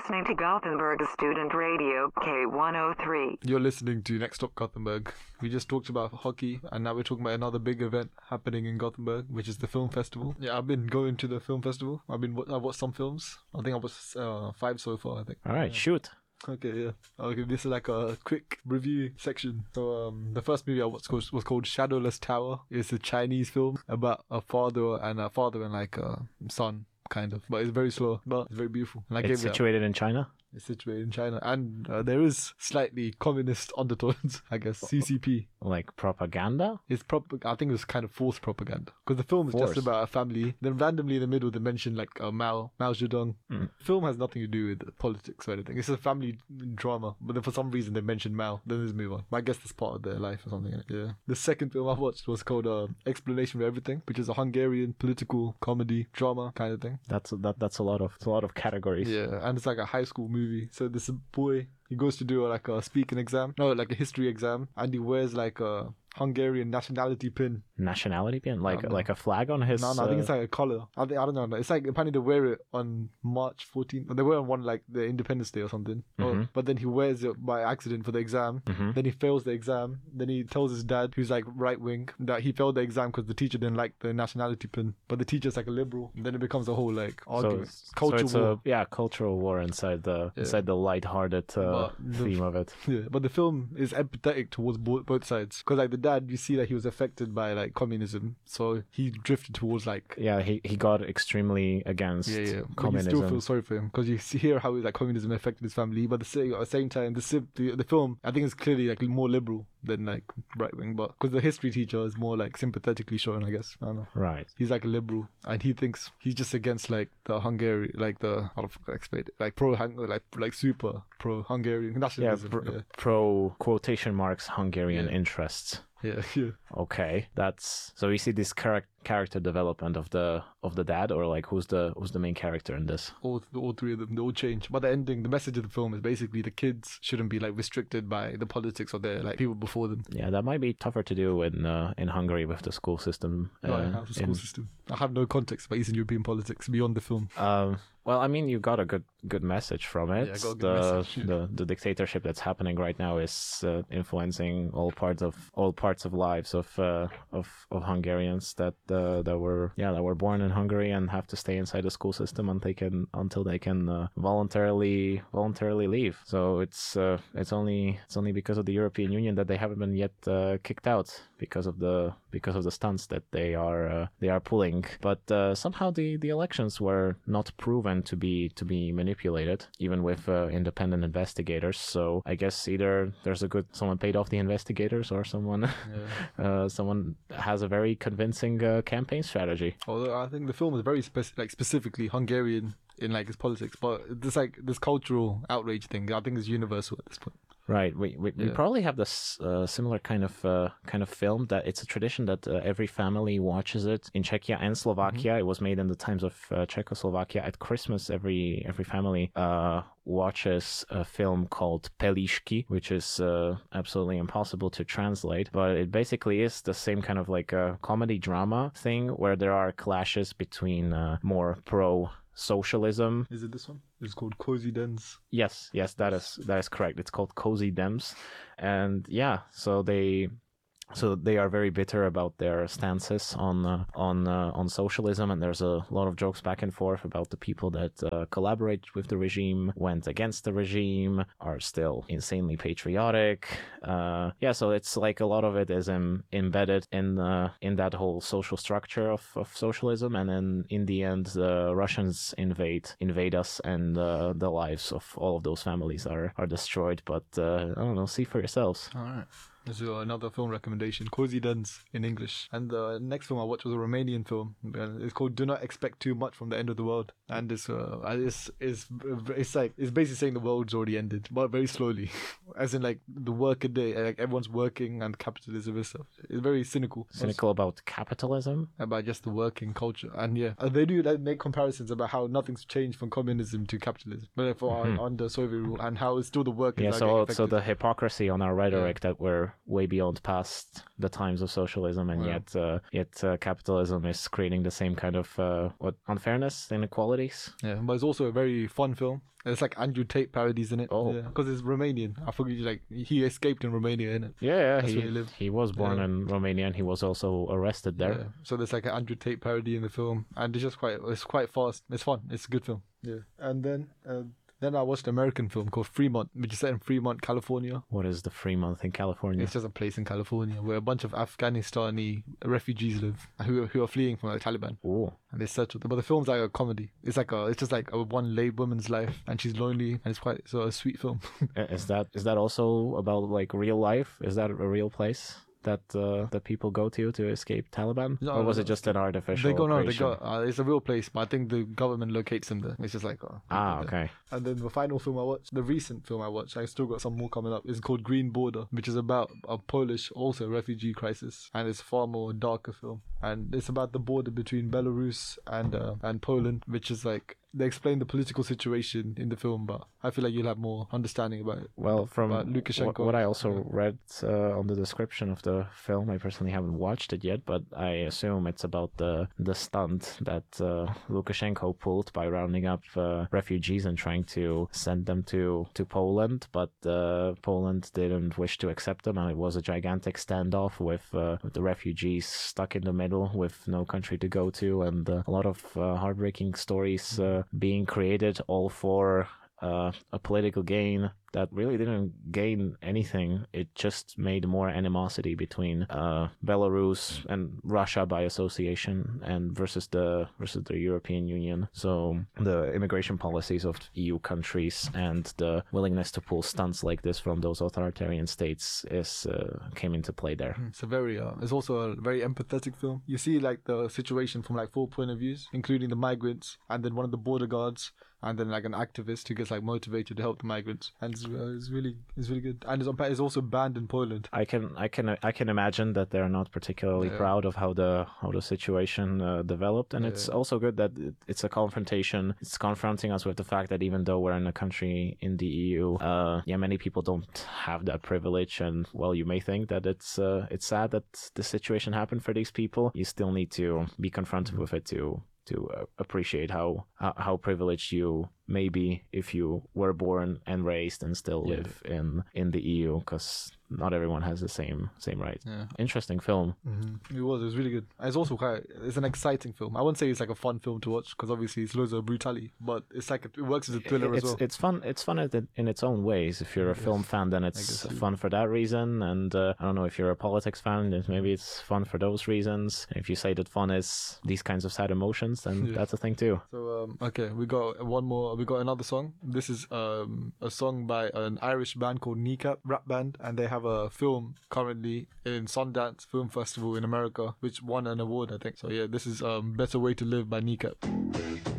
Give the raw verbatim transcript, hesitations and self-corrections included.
listening to Gothenburg Student Radio K one oh three. You're listening to Next Stop Gothenburg. We just talked about hockey, and now we're talking about another big event happening in Gothenburg, which is the film festival. Yeah, I've been going to the film festival. I've been I watched some films. I think I watched uh, five so far. I think. All right, yeah. Shoot. Okay, yeah. Okay, this is like a quick review section. So, um, the first movie I watched was, was called Shadowless Tower. It's a Chinese film about a father and a father and like a son, kind of. But it's very slow, but it's very beautiful. And I It's gave it situated in China? It's situated in China, and uh, there is slightly communist undertones, I guess. C C P. Like propaganda? It's prop. I think it was kind of forced propaganda because the film is Force. just about a family. Then randomly in the middle they mention like uh, Mao, Mao Zedong. Mm. Film has nothing to do with politics or anything. It's a family drama, but then for some reason they mention Mao. Then there's move on. But I guess that's part of their life or something. Yeah. The second film I watched was called uh, Explanation for Everything, which is a Hungarian political comedy drama kind of thing. That's that. That's a lot of it's a lot of categories. Yeah, and it's like a high school movie. So this boy, he goes to do like a speaking exam, no, like a history exam, and he wears like a Hungarian nationality pin. Nationality pin, like No, no. like a flag on his. No, no, I think uh, it's like a collar. I think I don't know. It's like apparently they wear it on March fourteenth. They wear it on one like the Independence Day or something. Or, Mhm. but then he wears it by accident for the exam. Mhm. Then he fails the exam. Then he tells his dad, who's like right wing, that he failed the exam because the teacher didn't like the nationality pin. But the teacher's like a liberal. And then it becomes a whole like So, argument, it's- cultural so it's war. a yeah cultural war inside the Yeah. inside the light-hearted uh, But the- theme of it. Yeah, but the film is empathetic towards bo- both sides because like the dad, you see that he was affected by like communism, so he drifted towards like Yeah, he, he got extremely against yeah, yeah. But you communism. still feel sorry for him because you see here how like communism affected his family, but at the same, at the same time, the, civ- the the film I think is clearly like more liberal than like right wing, but because the history teacher is more like sympathetically shown, I guess. I don't know. Right. He's like a liberal, and he thinks he's just against like the Hungary, like the how do I explain it, like pro, like like super pro Hungarian Yeah, nationalism. pro, Yeah, pro quotation marks Hungarian Yeah. interests. yeah, yeah. Okay, that's so we see this charac- character development of the of the dad, or like who's the who's the main character in this? All, all three of them, they all change. But the ending, the message of the film is basically the kids shouldn't be like restricted by the politics of their like people before them. Yeah, that might be tougher to do in uh, in Hungary with the school system. No, I uh, have a school in- system. I have no context about Eastern European politics beyond the film. Um, well, I mean, you got a good good message from it. Yeah, I got a good the, message, yeah. the the dictatorship that's happening right now is uh, influencing all parts of all parts of lives of uh, of of Hungarians that uh, that were yeah that were born in Hungary and have to stay inside the school system until they can until they can uh, voluntarily voluntarily leave. So it's uh, it's only it's only because of the European Union that they haven't been yet uh, kicked out because of the because of the stunts that they are uh, they are pulling. But uh, somehow the, the elections were not proven to be to be manipulated, even with uh, independent investigators. So I guess either there's a good someone paid off the investigators, or someone Yeah. uh, someone has a very convincing uh, campaign strategy. Although I think the film is very spec- like specifically Hungarian in like its politics, but this like this cultural outrage thing I think is universal at this point. Right. We we, we Yeah. probably have this uh, similar kind of uh, kind of film that it's a tradition that uh, every family watches it in Czechia and Slovakia. Mm-hmm. It was made in the times of uh, Czechoslovakia. At Christmas, every every family uh, watches a film called Pelíšky, which is uh, absolutely impossible to translate, but it basically is the same kind of like a comedy drama thing where there are clashes between uh, more pro socialism. Is it this one? It's called Cozy Dens. Yes, yes, that is that is correct. It's called Cozy Dems, and yeah, so they so they are very bitter about their stances on uh, on uh, on socialism, and there's a lot of jokes back and forth about the people that uh, collaborate with the regime, went against the regime, are still insanely patriotic. Uh, yeah, so it's like a lot of it is um, embedded in uh, in that whole social structure of, of socialism, and then in the end, the Russians invade invade us, and uh, the lives of all of those families are are destroyed. But uh, I don't know, see for yourselves. All right. This is another film recommendation, Cozy Dens in English. And the next film I watched was a Romanian film. Uh, It's called Do Not Expect Too Much from the End of the World. And it's, uh, it's, it's, it's like, it's basically saying the world's already ended, but very slowly. As in like the work a day, like everyone's working and capitalism and stuff. It's very cynical. Cynical about capitalism. About just the working culture. And yeah, and they do like make comparisons about how nothing's changed from communism to capitalism. But for Mhm. under Soviet rule, and how it's still the workers Yeah, that so get so affected. the hypocrisy on our rhetoric that we're way beyond past the times of socialism, and Yeah. yet uh, yet uh, capitalism is creating the same kind of uh, what unfairness, inequalities. Yeah, but it's also a very fun film. It's like Andrew Tate parodies in it. Oh. because it's Romanian. I forget, like he escaped in Romania, innit? Yeah, yeah, That's he, where he lived. he was born Yeah. in Romania, and he was also arrested there. Yeah. So there's like an Andrew Tate parody in the film, and it's just quite it's quite fast. It's fun. It's a good film. Yeah. And then uh, then I watched an American film called Fremont, which is set in Fremont, California. What is the Fremont in California? It's just a place in California where a bunch of Afghanistani refugees live who who are fleeing from the Taliban. Ooh. And they settled. But the film's like a comedy. It's like a, it's just like a one late woman's life, and she's lonely, and it's quite so a sweet film. I- Is that is that also about like real life? Is that a real place that uh, that people go to to escape Taliban, No, or was no, it just an artificial? They go no, they creation? go. Uh, it's a real place, but I think the government locates them there. It's just like oh, Ah, yeah. okay. And then the final film I watched, the recent film I watched, I still got some more coming up, is called Green Border, which is about a Polish, also refugee crisis, and it's a far more darker film. And it's about the border between Belarus and uh, and Poland, which is like, they explain the political situation in the film, but I feel like you'll have more understanding about it. Well, from But wh- Lukashenko- what I also yeah. read uh, on the description of the film, I personally haven't watched it yet, but I assume it's about the the stunt that uh, Lukashenko pulled by rounding up uh, refugees and trying to send them to to Poland, but uh, Poland didn't wish to accept them, and it was a gigantic standoff with, uh, with the refugees stuck in the middle with no country to go to, and uh, a lot of uh, heartbreaking stories uh, being created, all for uh, a political gain that really didn't gain anything. It just made more animosity between uh, Belarus and Russia by association, and versus the versus the European Union. So the immigration policies of E U countries and the willingness to pull stunts like this from those authoritarian states is uh, came into play there. It's a very, uh, it's also a very empathetic film. You see like the situation from like four point of views, including the migrants, and then one of the border guards, and then like an activist who gets like motivated to help the migrants, and it's, uh, it's really, it's really good. And it's, on, it's also banned in Poland. I can I can I can imagine that they're not particularly Yeah. proud of how the how the situation uh, developed, and it's Yeah. also good that it, it's a confrontation. It's confronting us with the fact that even though we're in a country in the E U, uh, yeah, many people don't have that privilege, and well, you may think that it's uh, it's sad that this situation happened for these people. You still need to be confronted with it to to uh, appreciate how, how how privileged you may be if you were born and raised and still Yeah. live in in the E U, because not everyone has the same same right. Yeah. Interesting film. Mm-hmm. It was. It was really good. It's also quite. It's an exciting film. I wouldn't say it's like a fun film to watch because obviously it's loads of brutality, but it's like a, it works as a thriller it's as well. it's fun. It's fun in, it- in its own ways. If you're a film fan, then it's guess so. fun for that reason. And uh, I don't know, if you're a politics fan, then maybe it's fun for those reasons. If you say that fun is these kinds of sad emotions, then Yeah. that's a thing too. So um, okay, we got one more. We got another song. This is um, a song by an Irish band called Kneecap Rap Band, and they have a film currently in Sundance Film Festival in America, which won an award, I think. So yeah, this is um, Better Way to Live by Kneecap.